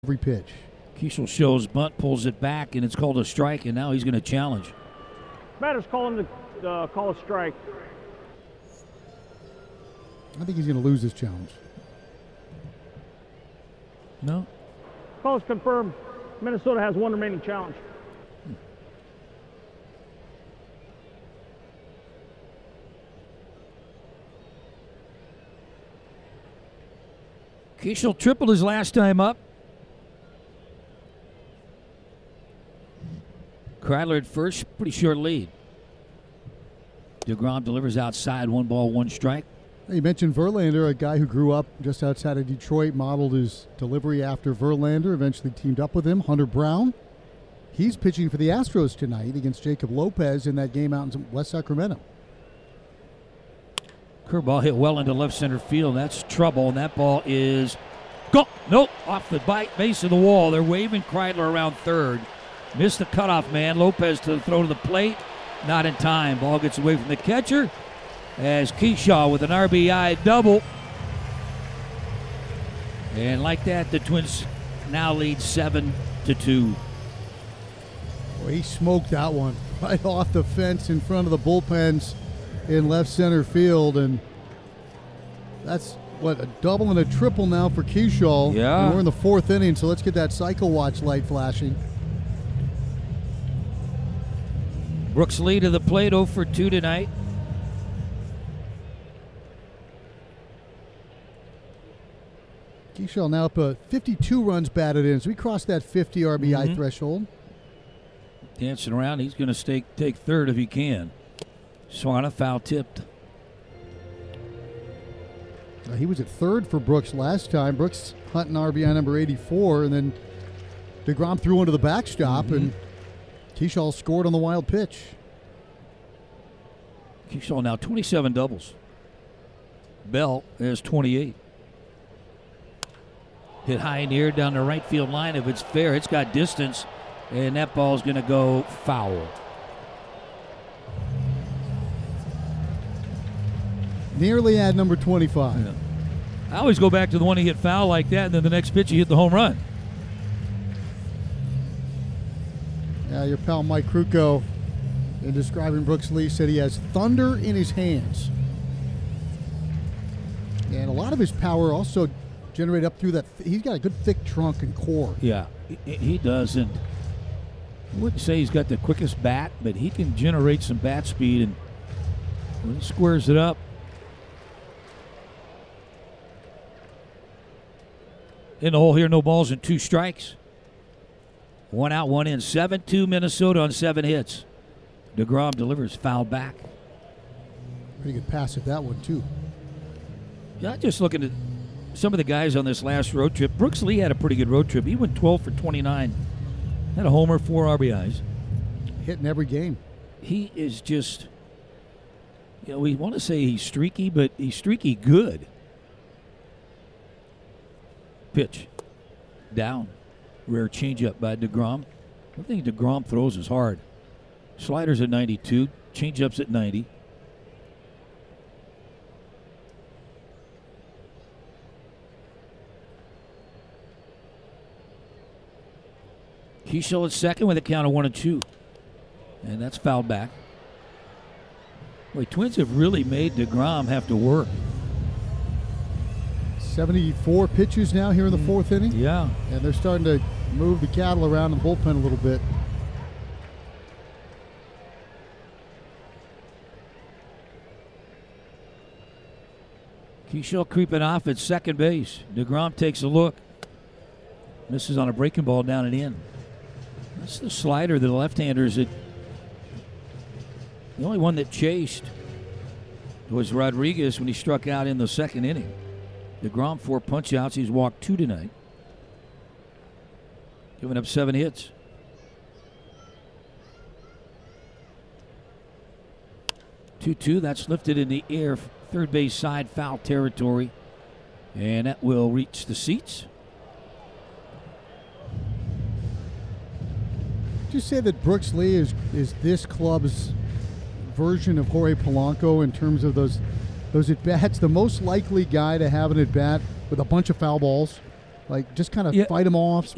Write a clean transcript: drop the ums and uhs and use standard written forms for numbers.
every pitch. Keishel shows bunt, pulls it back, and it's called a strike, and now he's going to challenge. Batter's calling to call a strike. I think he's going to lose this challenge. No? Call is confirmed. Minnesota has one remaining challenge. Keishel tripled his last time up. Kreidler at first, pretty short lead. DeGrom delivers outside, 1 ball, 1 strike. You mentioned Verlander, a guy who grew up just outside of Detroit, modeled his delivery after Verlander, eventually teamed up with him. Hunter Brown, he's pitching for the Astros tonight against Jacob Lopez in that game out in West Sacramento. Curveball hit well into left center field. That's trouble, and that ball is go. Nope, off the base of the wall. They're waving Kreidler around third. Missed the cutoff man. Lopez to throw to the plate. Not in time. Ball gets away from the catcher as Keishel with an RBI double. And like that, the Twins now lead 7-2. Well, he smoked that one right off the fence in front of the bullpens in left center field, and that's what, a double and a triple now for Keishel. Yeah. And we're in the 4th inning, so let's get that cycle watch light flashing. Brooks Lee to the plate, 0 for 2 tonight. Keishel now up 52 runs batted in, so we crossed that 50 RBI threshold. Dancing around, he's going to take third if he can. Swung a foul tipped. He was at third for Brooks last time. Brooks hunting RBI number 84, and then DeGrom threw into the backstop, and Keishel scored on the wild pitch. Keishel now 27 doubles. Bell has 28. Hit high in the air down the right field line. If it's fair, it's got distance, and that ball's going to go foul. Nearly at number 25. Yeah. I always go back to the one he hit foul like that, and then the next pitch he hit the home run. Yeah, your pal Mike Krukow, in describing Brooks Lee, said he has thunder in his hands. And a lot of his power also generated up through that. He's got a good thick trunk and core. Yeah, he does. And I wouldn't say he's got the quickest bat, but he can generate some bat speed, and when he squares it up. In the hole here, no balls and 2 strikes. 1 out, 1 in. 7-2 Minnesota on 7 hits. DeGrom delivers foul back. Pretty good pass at that one, too. Yeah, just looking at some of the guys on this last road trip. Brooks Lee had a pretty good road trip. He went 12 for 29. Had a homer, 4 RBIs. Hitting every game. He is just, we want to say he's streaky, but he's streaky good. Pitch. Down. Rare changeup by DeGrom. I think DeGrom throws is hard. Sliders at 92. Changeup's at 90. Keishel at second with a count of 1-2. And that's fouled back. Boy, Twins have really made DeGrom have to work. 74 pitches now here in the 4th inning. Yeah. And they're starting to move the cattle around the bullpen a little bit. Keishel creeping off at second base. DeGrom takes a look. Misses on a breaking ball down and in. That's the slider, the left-handers. The only one that chased was Rodriguez when he struck out in the 2nd inning. DeGrom 4 punch-outs. He's walked 2 tonight. Giving up 7 hits. Two-two. That's lifted in the air. Third base side, foul territory. And that will reach the seats. Did you say that Brooks Lee is this club's version of Jorge Polanco in terms of those at-bats? The most likely guy to have an at-bat with a bunch of foul balls? Like, just kind of fight them off,